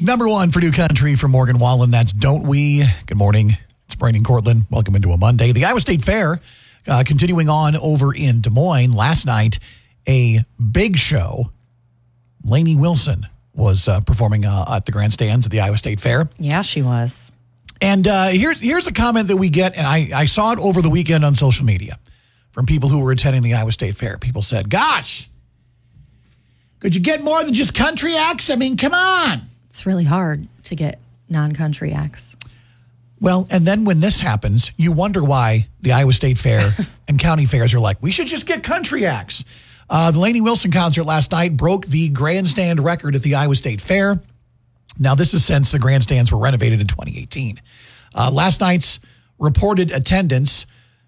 Number one for New Country from Morgan Wallen. That's Don't We. Good morning. It's Brandon Cortland. Welcome into a Monday. The Iowa State Fair continuing on over in Des Moines. Last night, a big show. Lainey Wilson was performing at the grandstands at the Iowa State Fair. Yeah, she was. And here's a comment that we get, and I saw it over the weekend on social media from people who were attending the Iowa State Fair. People said, gosh, could you get more than just country acts? I mean, come on. It's really hard to get non-country acts. Well, and then when this happens, you wonder why the Iowa State Fair and county fairs are like, we should just get country acts. The Lainey Wilson concert last night broke the grandstand record at the Iowa State Fair. Now, this is since the grandstands were renovated in 2018. Last night's reported attendance,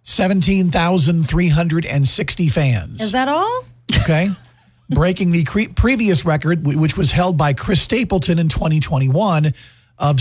17,360 fans. Is that all? Okay. Breaking the previous record, which was held by Chris Stapleton in 2021, of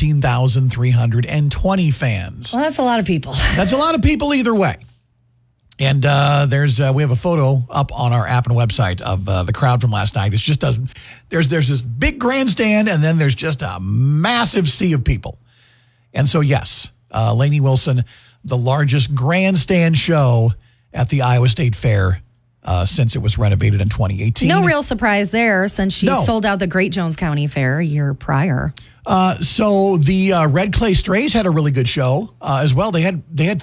17,320 fans. Well, that's a lot of people. That's a lot of people either way. And we have a photo up on our app and website of the crowd from last night. It's just there's this big grandstand, and then there's just a massive sea of people. And so, yes, Lainey Wilson, the largest grandstand show at the Iowa State Fair since it was renovated in 2018. No real surprise there, since she sold out the Great Jones County Fair a year prior. So the Red Clay Strays had a really good show as well. They had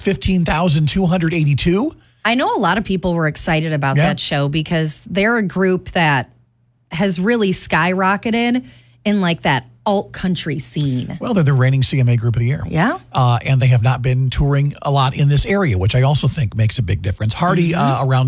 15,282. I know a lot of people were excited about that show because they're a group that has really skyrocketed in like that alt country scene. Well, they're the reigning CMA Group of the Year. Yeah. And they have not been touring a lot in this area, which I also think makes a big difference. Hardy, around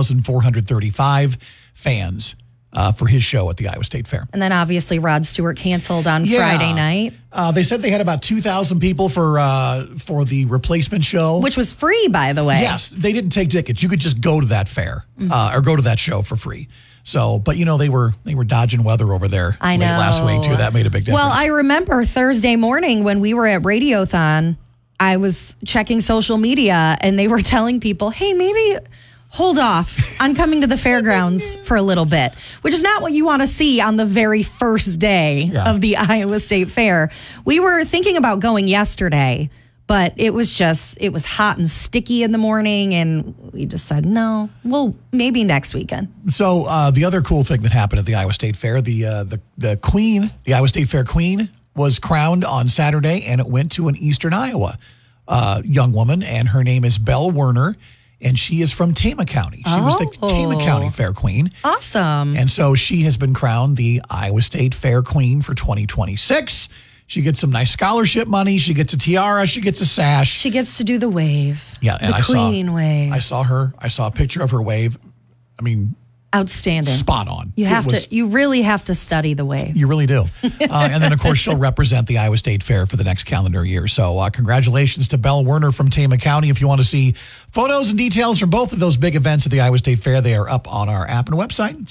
12,435 fans for his show at the Iowa State Fair. And then obviously Rod Stewart canceled on Friday night. They said they had about 2,000 people for the replacement show. Which was free, by the way. Yes, they didn't take tickets. You could just go to that fair or go to that show for free. So, but they were dodging weather over there late last week too. That made a big difference. Well, I remember Thursday morning when we were at Radiothon, I was checking social media and they were telling people, hey, maybe hold off on coming to the fairgrounds for a little bit, which is not what you want to see on the very first day of the Iowa State Fair. We were thinking about going yesterday, but it was hot and sticky in the morning, and we just said, no, well, maybe next weekend. So the other cool thing that happened at the Iowa State Fair, the queen, the Iowa State Fair queen, was crowned on Saturday, and it went to an Eastern Iowa young woman, and her name is Belle Werner. And she is from Tama County. She was the Tama County Fair Queen. Awesome. And so she has been crowned the Iowa State Fair Queen for 2026. She gets some nice scholarship money. She gets a tiara. She gets a sash. She gets to do the wave. Yeah. And the queen wave. I saw her. I saw a picture of her wave. I mean, outstanding. Spot on. You really have to study the wave. You really do. And then, of course, she'll represent the Iowa State Fair for the next calendar year. So congratulations to Belle Werner from Tama County. If you want to see photos and details from both of those big events at the Iowa State Fair, they are up on our app and website.